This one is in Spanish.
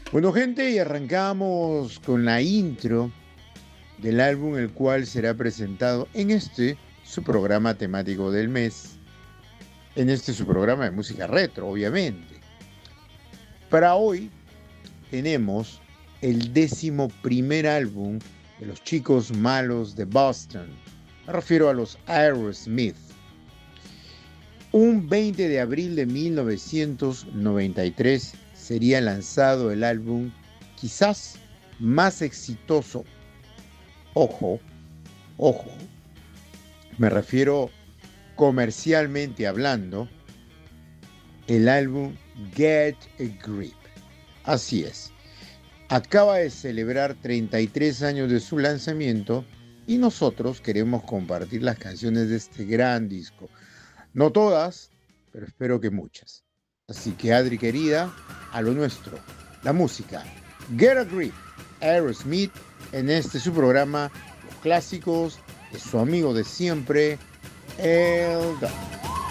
Bueno, gente, y arrancamos con la intro del álbum, el cual será presentado en su programa temático del mes, su programa de música retro, obviamente. Para hoy tenemos el 11º álbum de los Chicos Malos de Boston. Me refiero a los Aerosmith. Un 20 de abril de 1993 sería lanzado el álbum quizás más exitoso. Ojo, ojo, me refiero comercialmente hablando, el álbum Get a Grip. Así es, acaba de celebrar 33 años de su lanzamiento y nosotros queremos compartir las canciones de este gran disco. No todas, pero espero que muchas. Así que Adri querida, a lo nuestro, la música. Get a Grip, Aerosmith, en su programa, los clásicos de su amigo de siempre, El Doc.